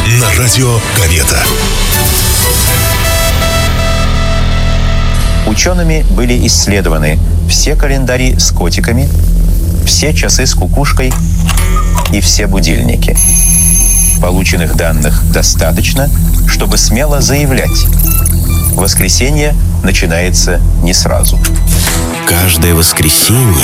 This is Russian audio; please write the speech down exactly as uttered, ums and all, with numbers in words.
на радио Комета. Учеными были исследованы все календари с котиками, все часы с кукушкой и все будильники. Полученных данных достаточно, чтобы смело заявлять: воскресенье начинается не сразу. Каждое воскресенье